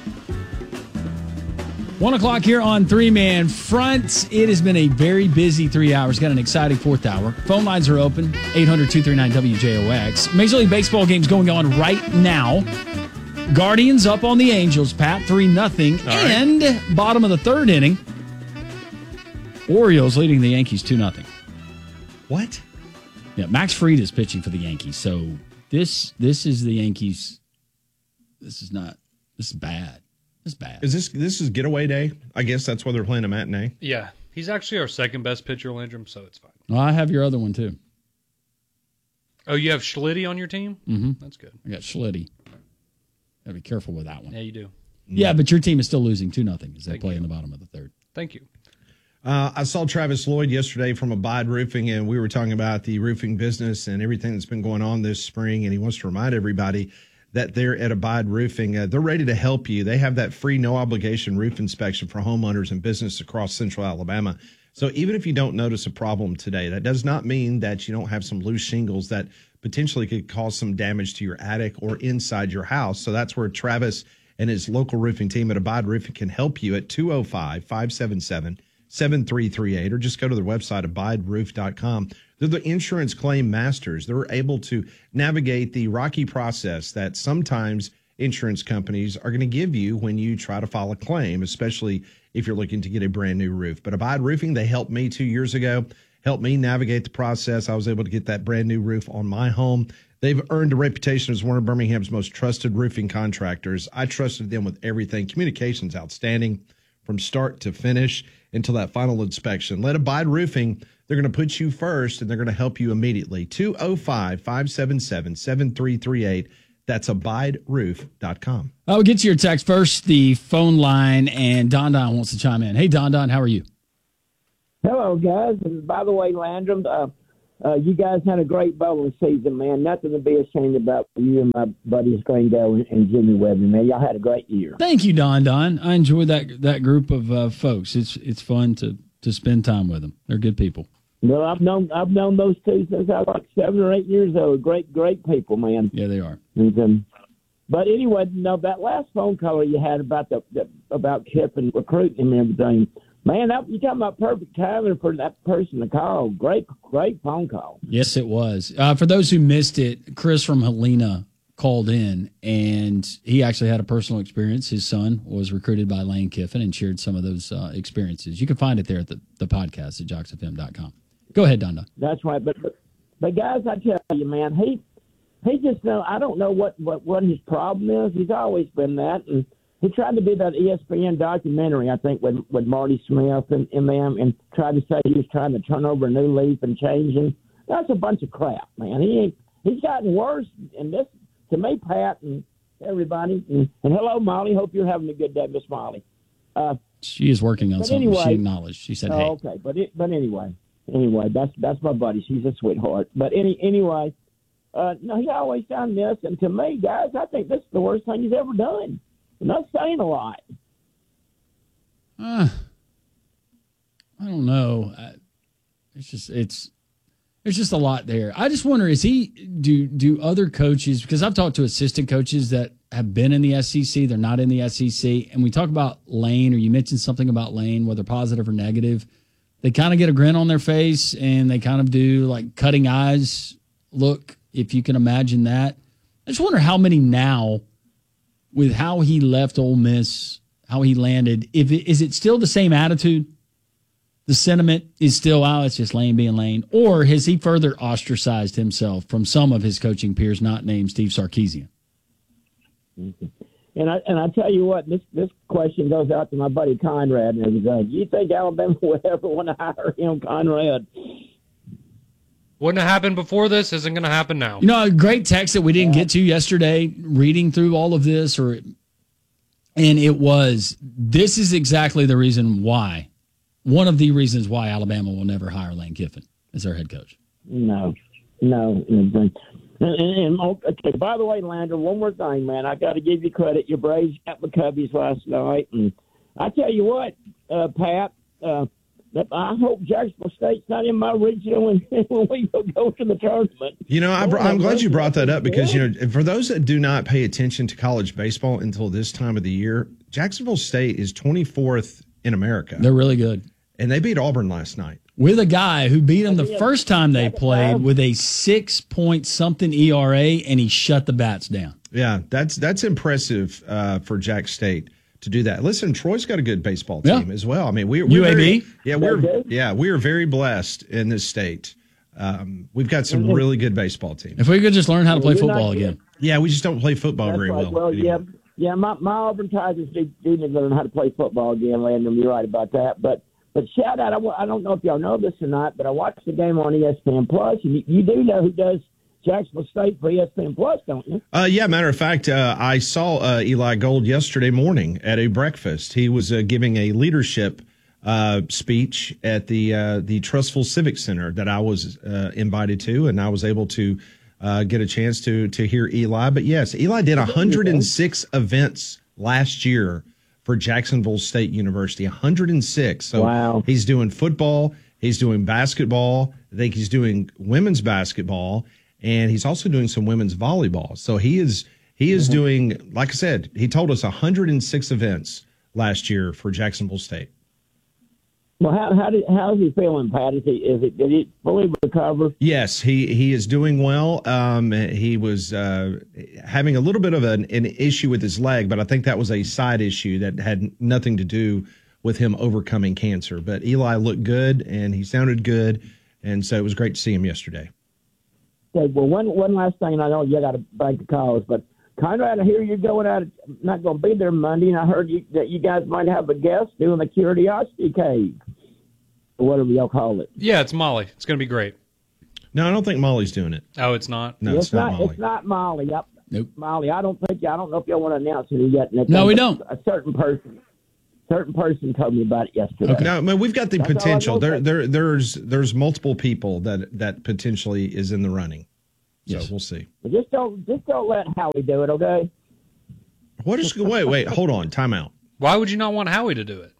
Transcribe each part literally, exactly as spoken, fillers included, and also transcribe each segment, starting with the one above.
One o'clock here on Three Man Front. It has been a very busy three hours. Got an exciting fourth hour. Phone lines are open. eight hundred, two three nine, W J O X. Major League Baseball games going on right now. Guardians up on the Angels, Pat, three nothing. Right. And bottom of the third inning, Orioles leading the Yankees two nothing. What? Yeah, Max Fried is pitching for the Yankees. So this this is the Yankees. This is not, this is bad. This is bad. Is this this is getaway day? I guess that's why they're playing a matinee. Yeah, he's actually our second best pitcher, Landrum, so it's fine. Well, I have your other one too. Oh, you have Schlitty on your team? Mm-hmm. That's good. I got Schlitty. Gotta be careful with that one. Yeah, you do. Yeah, but your team is still losing two nothing as they Thank play you. in the bottom of the third. Thank you. Uh, I saw Travis Lloyd yesterday from Abide Roofing, and we were talking about the roofing business and everything that's been going on this spring, and he wants to remind everybody that they're at Abide Roofing. Uh, they're ready to help you. They have that free, no-obligation roof inspection for homeowners and business across central Alabama. So even if you don't notice a problem today, that does not mean that you don't have some loose shingles that potentially could cause some damage to your attic or inside your house. So that's where Travis and his local roofing team at Abide Roofing can help you at two oh five, five seven seven, seven three three eight, or just go to their website, abide roof dot com. They're the insurance claim masters. They're able to navigate the rocky process that sometimes insurance companies are going to give you when you try to file a claim, especially if you're looking to get a brand new roof. But Abide Roofing, they helped me two years ago, helped me navigate the process. I was able to get that brand new roof on my home. They've earned a reputation as one of Birmingham's most trusted roofing contractors. I trusted them with everything. Communication's outstanding from start to finish until that final inspection. Let Abide Roofing, they're going to put you first, and they're going to help you immediately. two oh five, five seven seven, seven three three eight. That's abide roof dot com. I'll get to your text first, the phone line, and Don Don wants to chime in. Hey, Don Don, how are you? Hello, guys. And by the way, Landrum, uh, uh, you guys had a great bowling season, man. Nothing to be ashamed about for you and my buddies Glendale and, and Jimmy Webber, man. Y'all had a great year. Thank you, Don Don. I enjoyed that that group of uh, folks. It's it's fun to to spend time with them. They're good people. Well, I've known I've known those two since I was like seven or eight years old. Great, great people, man. Yeah, they are. And, um, but anyway, you know, that last phone caller you had about the, the about Kip and recruiting and everything, man, that, you're talking about perfect timing for that person to call. Great, great phone call. Yes, it was. Uh, for those who missed it, Chris from Helena called in, and he actually had a personal experience. His son was recruited by Lane Kiffin and shared some of those uh, experiences. You can find it there at the, the podcast at jocks f m dot com. Go ahead, Don Don. That's right. But, but, but guys, I tell you, man, he he just know I don't know what, what, what his problem is. He's always been that, and he tried to do that E S P N documentary, I think, with with Marty Smith and, and them, and tried to say he was trying to turn over a new leaf and change him. That's a bunch of crap, man. He ain't, he's gotten worse, and this to me, Pat and everybody, and, and hello, Molly. Hope you're having a good day, Miss Molly. Uh, she is working on something. Anyway, she acknowledged. She said, oh, "Hey." Okay, but it, but anyway. Anyway, that's that's my buddy. She's a sweetheart. But any anyway, uh, no, he always done this, and to me, guys, I think this is the worst thing he's ever done. I'm not saying a lot. Uh, I don't know. I, it's just it's there's just a lot there. I just wonder, is he do do other coaches? Because I've talked to assistant coaches that have been in the S E C. They're not in the S E C, and we talk about Lane, or you mentioned something about Lane, whether positive or negative. They kind of get a grin on their face, and they kind of do like cutting eyes look, if you can imagine that. I just wonder how many now, with how he left Ole Miss, how he landed, if it, is it still the same attitude? The sentiment is still, oh, it's just Lane being Lane. Or has he further ostracized himself from some of his coaching peers, not named Steve Sarkisian? Mm-hmm. And I and I tell you what, this this question goes out to my buddy Conrad and everything. Do you think Alabama would ever want to hire him, Conrad? Wouldn't have happened before this, isn't going to happen now. You know, a great text that we didn't yeah. get to yesterday, reading through all of this, or and it was, this is exactly the reason why, one of the reasons why Alabama will never hire Lane Kiffin as their head coach. No, no. And, and, and, okay, by the way, Lander, one more thing, man. I got to give you credit. Your Braves got the Cubbies last night. And I tell you what, uh, Pat, uh, I hope Jacksonville State's not in my regional when, when we go to the tournament. You know, I, I'm glad you brought that up because, you know, for those that do not pay attention to college baseball until this time of the year, Jacksonville State is twenty-fourth in America. They're really good. And they beat Auburn last night. With a guy who beat them the first time they played with a six-point-something E R A, and he shut the bats down. Yeah, that's that's impressive uh, for Jack State to do that. Listen, Troy's got a good baseball team Yeah. as well. I mean, we, we're U A B? very, yeah, we're yeah, we are very blessed in this state. Um, we've got some really good baseball teams. If we could just learn how to play Well, we're football not again. Yeah, we just don't play football That's very right. well. Well, anymore. yeah, yeah. My, my Auburn Tigers do, do need to learn how to play football again, Landon. You're right about that. But but shout out. I, wa- I don't know if y'all know this or not, but I watched the game on E S P N Plus, and you, you do know who does Jacksonville State for E S P N Plus, don't you? Uh, yeah, matter of fact, uh, I saw uh, Eli Gold yesterday morning at a breakfast. He was uh, giving a leadership uh, speech at the uh, the Trustful Civic Center that I was uh, invited to, and I was able to uh, get a chance to to hear Eli. But yes, Eli did one hundred six events last year for Jacksonville State University. one hundred six. So Wow. He's doing football. He's doing basketball. I think he's doing women's basketball. And he's also doing some women's volleyball. So he is he is mm-hmm. doing, like I said, he told us one hundred six events last year for Jacksonville State. Well, how how did how's he feeling, Pat? Is he is it did he fully recover? Yes, he he is doing well. Um, he was uh, having a little bit of an, an issue with his leg, but I think that was a side issue that had nothing to do with him overcoming cancer. But Eli looked good and he sounded good, and so it was great to see him yesterday. Okay, well, one one last thing, and I know you got a bank of calls, but Conrad, I hear you're going out, not going to be there Monday, and I heard you, that you guys might have a guest doing the Curiosity Cave, or whatever y'all call it. Yeah, it's Molly. It's going to be great. No, I don't think Molly's doing it. Oh, it's not? No, it's, it's not, not Molly. It's not Molly. Yep. Nope. Molly, I don't think, I don't know if y'all want to announce it yet. Nick, No, we but don't. A certain person. Certain person told me about it yesterday. Okay. No, I mean, we've got the That's all I potential. know. There, there, there's, there's multiple people that that potentially is in the running. So Yes. we'll see. But just don't, just don't let Howie do it, okay? What is? Wait, wait, hold on. Time out. Why would you not want Howie to do it?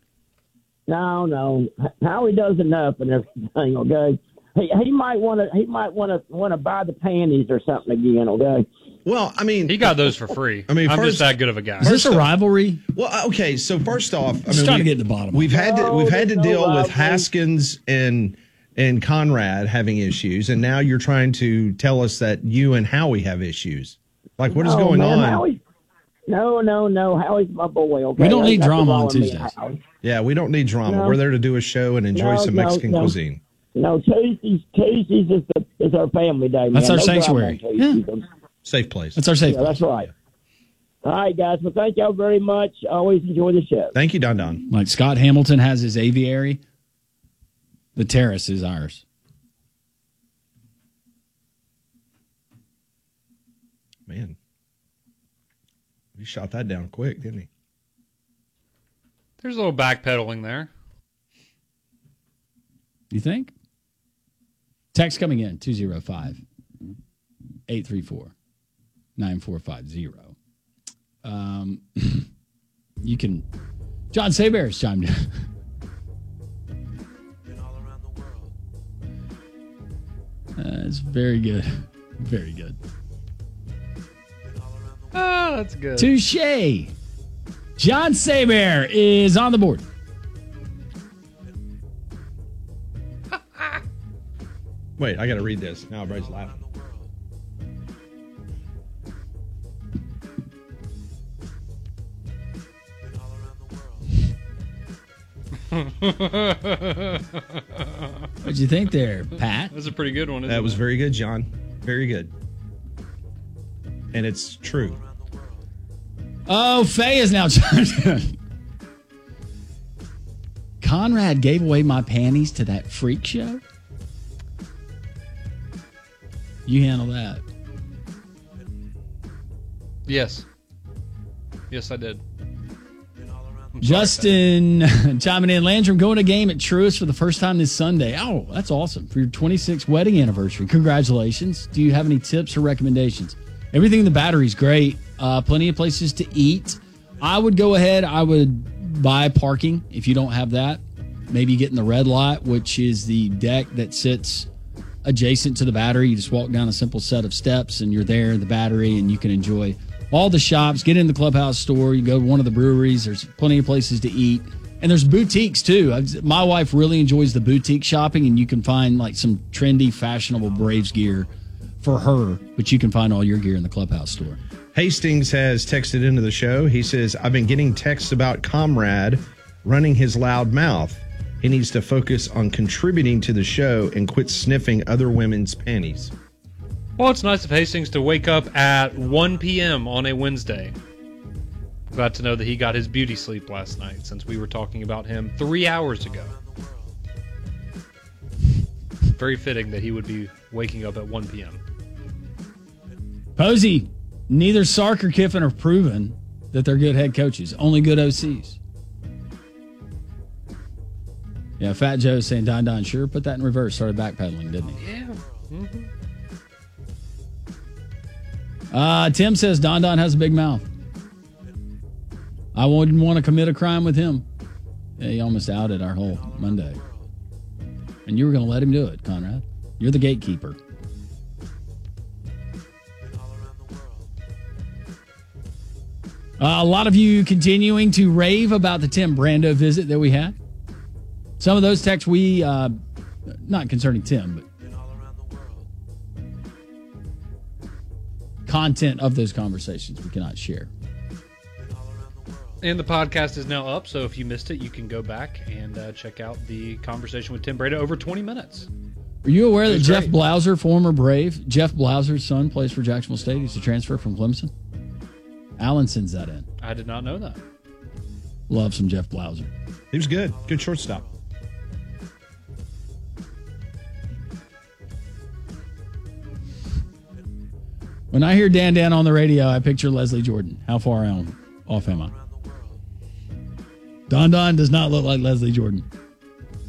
No, no. Howie does enough and everything, okay? He he might want to he might want to want to buy the panties or something again, okay? Well, I mean, He got those for free. I mean, I'm first- just that good of a guy. Is this a rivalry? well, okay. So first off, I Just mean, trying we, to get to the bottom. We've had to No, we've had to there's no deal with rivalry. Haskins and and Conrad having issues, and now you're trying to tell us that you and Howie have issues. Like, what is No, going man, on? Howie, no, no, no. Howie's my boy, okay? We don't need That's drama all on I mean, Tuesdays. Howie. Yeah, we don't need drama. No. We're there to do a show and enjoy No, some no, Mexican no. cuisine. No, Tuesdays, Tuesdays is, the, is our family day, man. That's our No drama sanctuary. on Tuesdays. Safe place. That's our safe Yeah, place. that's right. All right, guys. Well, thank y'all very much. Always enjoy the show. Thank you, Don Don. Like Scott Hamilton has his aviary, the terrace is ours. Man, he shot that down quick, didn't he? There's a little backpedaling there. You think? Text coming in two oh five, eight three four, nine four five zero. Um, you can. John Saybear's chimed in. Uh, it's very good. Very good. Oh, that's good. Touche. John Saybear is on the board. Wait, I got to read this. Now everybody's laughing. What'd you think there, Pat? That's a pretty good one. Isn't That was it? very good, John. Very good. And it's true. Oh, Faye is now chimed in. Conrad gave away my panties to that freak show? You handle that. Yes. Yes, I did. Justin chiming in. Landrum going to a game at Truist for the first time this Sunday. Oh, that's awesome. For your twenty-sixth wedding anniversary. Congratulations. Do you have any tips or recommendations? Everything in the Battery's great. Uh, plenty of places to eat. I would go ahead. I would buy parking if you don't have that. maybe getting the red lot, which is the deck that sits adjacent to the battery. You just walk down a simple set of steps and you're there in the battery, and you can enjoy all the shops. Get in the Clubhouse store. You go to one of the breweries. There's plenty of places to eat. And there's boutiques too. I've, my wife really enjoys the boutique shopping, and you can find like some trendy, fashionable Braves gear for her, but you can find all your gear in the Clubhouse store. Hastings has texted into the show. He says, I've been getting texts about Comrade running his loud mouth. He needs to focus on contributing to the show and quit sniffing other women's panties. Well, it's nice of Hastings to wake up at one p.m. on a Wednesday. Glad to know that he got his beauty sleep last night, since we were talking about him three hours ago. Very fitting that he would be waking up at one p.m. Posey, neither Sark or Kiffin are proven that they're good head coaches. Only good O Cs. Yeah, Fat Joe's saying Don Don sure put that in reverse. Started backpedaling, didn't he? Yeah. Mm-hmm. Uh, Tim says Don Don has a big mouth. I wouldn't want to commit a crime with him. Yeah, he almost outed our whole Monday. And you were going to let him do it, Conrad. You're the gatekeeper. Uh, a lot of you continuing to rave about the Tim Brando visit that we had. Some of those texts we, uh, not concerning Tim, but content of those conversations we cannot share. And the podcast is now up, so if you missed it, you can go back and uh, check out the conversation with Tim Brado. Over twenty minutes. Are you aware that Jeff great. Blauser, former Brave, Jeff Blauser's son, plays for Jacksonville State? He's a transfer from Clemson. Allen sends that in. I did not know that. Love some Jeff Blauser. He was good. Good shortstop. When I hear Dan Dan on the radio, I picture Leslie Jordan. How far off am I? Don Don does not look like Leslie Jordan.